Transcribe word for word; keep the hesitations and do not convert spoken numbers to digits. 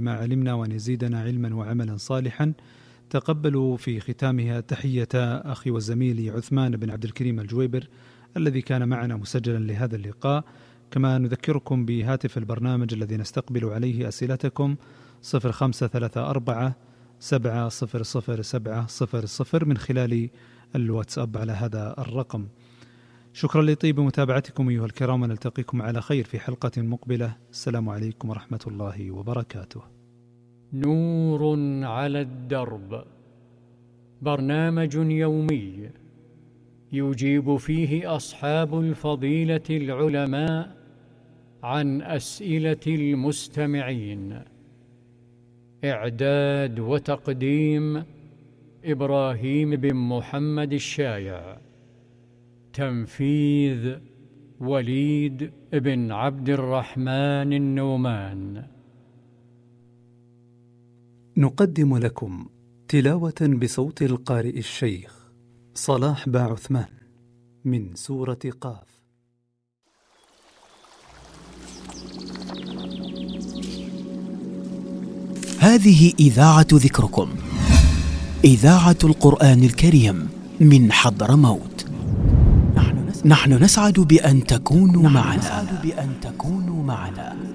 ما علمنا وأن يزيدنا علما وعملا صالحا. تقبلوا في ختامها تحية أخي وزميلي عثمان بن عبد الكريم الجويبر الذي كان معنا مسجلا لهذا اللقاء. كما نذكركم بهاتف البرنامج الذي نستقبل عليه أسئلتكم صفر خمسة ثلاثة أربعة سبعة صفر صفر سبعة صفر صفر من خلال الواتساب على هذا الرقم. شكرا لطيب متابعتكم أيها الكرام، ونلتقيكم على خير في حلقة مقبلة. السلام عليكم ورحمة الله وبركاته. نور على الدرب، برنامج يومي يجيب فيه أصحاب الفضيلة العلماء عن أسئلة المستمعين. إعداد وتقديم إبراهيم بن محمد الشايع. تنفيذ وليد بن عبد الرحمن النومان. نقدم لكم تلاوة بصوت القارئ الشيخ صلاح با عثمان من سورة قاف. هذه إذاعة ذكركم، إذاعة القرآن الكريم من حضرموت. نحن نسعد بأن تكونوا معنا.